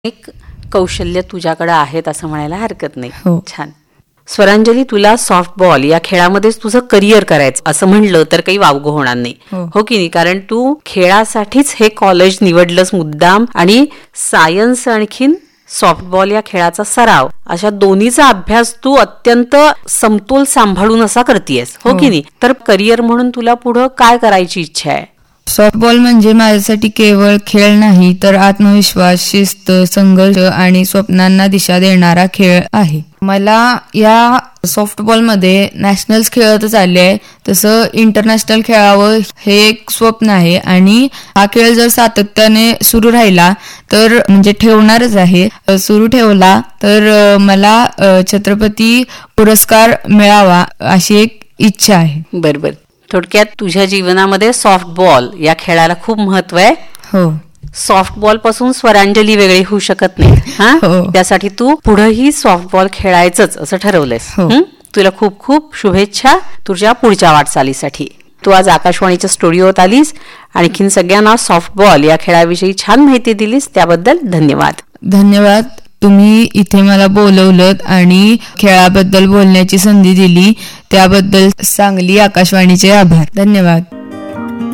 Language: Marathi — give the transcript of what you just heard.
एक कौशल्य तुझ्याकडे आहेत असं म्हणायला हरकत नाही. हो. छान. स्वरांजली, तुला सॉफ्टबॉल या खेळामध्येच तुझं करिअर करायचं असं म्हणलं तर काही वावगं होणार नाही, हो की नाही? कारण तू खेळासाठीच हे कॉलेज निवडलंस मुद्दाम, आणि सायन्स आणखीन सॉफ्टबॉल या खेळाचा सराव अशा दोन्हीचा अभ्यास तू अत्यंत समतोल सांभाळून असा करतेयस, हो की नाही? तर करिअर म्हणून तुला पुढं काय करायची इच्छा आहे? सॉफ्टबॉल म्हणजे माझ्यासाठी केवळ खेळ नाही, तर आत्मविश्वास, शिस्त, संघर्ष आणि स्वप्नांना दिशा देणारा खेळ आहे. मला या सॉफ्टबॉलमध्ये नॅशनल्स खेळतच आले आहे, तसं इंटरनॅशनल खेळावं हे एक स्वप्न आहे. आणि हा खेळ जर सातत्याने सुरू राहिला तर म्हणजे ठेवणारच आहे, सुरू ठेवला तर मला छत्रपती पुरस्कार मिळावा अशी एक इच्छा आहे. बरोबर. थोडक्यात तुझ्या जीवनामध्ये सॉफ्टबॉल या खेळाला खूप महत्व आहे. हो. सॉफ्टबॉल पासून स्वरांजली वेगळी होऊ शकत नाही. हो. त्यासाठी तू पुढेही सॉफ्टबॉल खेळायचंच असं ठरवलंयस. तुला खूप खूप शुभेच्छा तुझ्या पुढच्या वाटचालीसाठी. तू आज आकाशवाणीच्या स्टुडिओत आलीस, आणखीन सगळ्यांना सॉफ्टबॉल या खेळाविषयी छान माहिती दिलीस, त्याबद्दल धन्यवाद. धन्यवाद. तुम्ही इथे मला बोलवलं आणि खेळाबद्दल बोलण्याची संधी दिली, त्याबद्दल सांगली आकाशवाणीचे आभार. धन्यवाद.